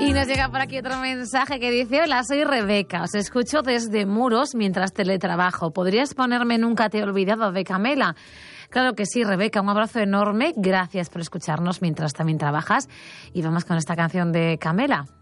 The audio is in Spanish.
Y nos llega por aquí otro mensaje que dice: hola, soy Rebeca, os escucho desde Muros mientras teletrabajo. ¿Podrías ponerme Nunca te he olvidado de Camela? Claro que sí, Rebeca, un abrazo enorme. Gracias por escucharnos mientras también trabajas. Y vamos con esta canción de Camela.